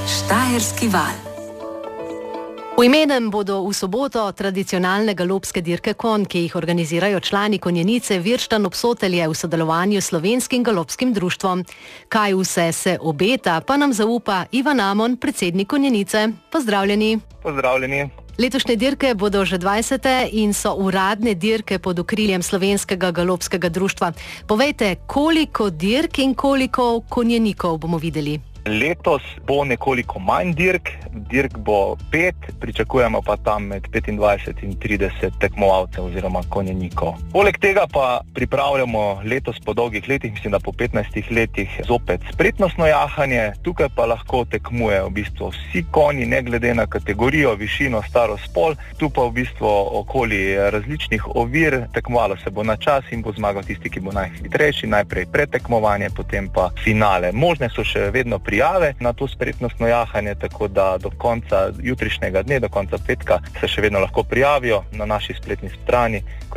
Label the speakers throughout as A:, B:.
A: Štajerski val. V Imenem bodo v soboto tradicionalne galopske dirke konj, ki jih organizirajo člani konjenice Virštan ob Sotelje v sodelovanju s Slovenskim galopskim društvom. Kaj vse se obeta, pa nam zaupa Ivan Amon, predsednik konjenice. Pozdravljeni.
B: Pozdravljeni.
A: Letošnje dirke bodo že 20. in so uradne dirke pod okriljem Slovenskega galopskega društva. Povejte, koliko dirk in koliko konjenikov bomo videli?
B: Letos bo nekoliko manj dirk bo 5, pričakujemo pa tam med 25 in 30 tekmovalcev oziroma konjenikov. Poleg tega pa pripravljamo letos po dolgih letih, mislim, da po 15 letih, zopet spretnostno jahanje. Tukaj pa lahko tekmujejo v bistvu vsi konji, ne glede na kategorijo, višino, starost, spol. Tu pa v bistvu okoli različnih ovir tekmovalo se bo na čas in bo zmagal tisti, ki bo najhitrejši, najprej pretekmovanje, potem pa finale. Možne so še vedno prijave na to spretnostno jahanje, tako da do konca jutrišnjega dne, do konca petka se še vedno lahko prijavijo na naši spletni strani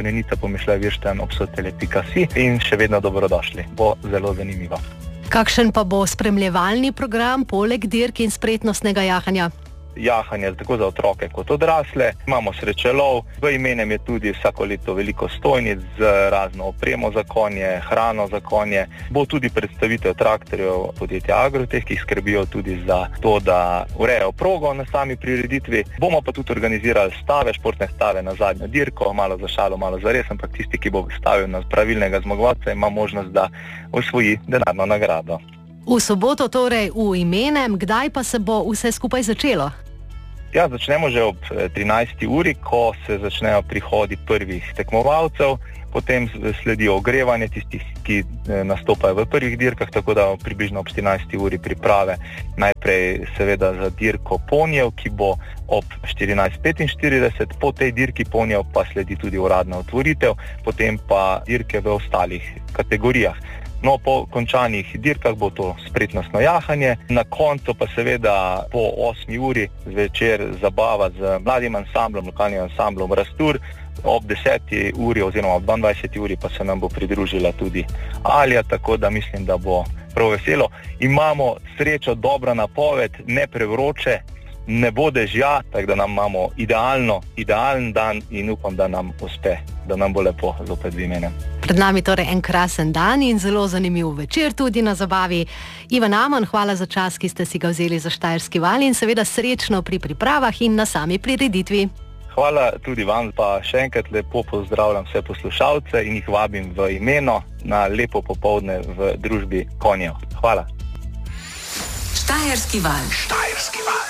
B: konjenica-virštan-ob-sotelje.si in še vedno dobrodošli. Bo zelo zanimivo.
A: Kakšen pa bo spremljevalni program poleg dirk in spretnostnega jahanja?
B: Jahanje tako za otroke kot odrasle. Imamo srečelov, v Imenem je tudi vsako leto veliko stojnic z razno opremo za konje, hrano za konje. Bo tudi predstavitev traktorjev podjetja Agrotech, ki skrbijo tudi za to, da urejajo progo na sami prireditvi. Bomo pa tudi organizirali stave, športne stave na zadnjo dirko, malo za šalo, malo za res, ampak tisti, ki bo stavil na pravilnega zmagovalca, ima možnost, da osvoji denarno nagrado.
A: V soboto torej v Imenem, kdaj pa se bo vse skupaj začelo?
B: Ja, začnemo že ob 13. uri, ko se začnejo prihodi prvih tekmovalcev, potem sledijo ogrevanje tistih, ki nastopajo v prvih dirkah, tako da približno ob 14. uri priprave. Najprej seveda za dirko ponjev, ki bo ob 14:45, po tej dirki ponjev pa sledi tudi uradna otvoritev, potem pa dirke v ostalih kategorijah. No, po končanih dirkah bo to spretnostno jahanje, na koncu pa seveda po 8. uri zvečer zabava z mladim ansamblom, lokalnim ansamblom Rastur, ob 10. uri oziroma ob 22. uri pa se nam bo pridružila tudi Alja, tako da mislim, da bo prav veselo. Imamo srečo, dobra napoved, ne prevroče, ne bo dežja, tako da nam imamo idealen dan in upam, da nam uspe, da nam bo lepo zopet v Imenem.
A: Pred nami torej en krasen dan in zelo zanimiv večer tudi na zabavi. Ivan Amon, hvala za čas, ki ste si ga vzeli za Štajerski val in seveda srečno pri pripravah in na sami prireditvi.
B: Hvala tudi vam, pa še enkrat lepo pozdravljam vse poslušalce in jih vabim v Imeno na lepo popoldne v družbi konjev. Hvala.
A: Štajerski val.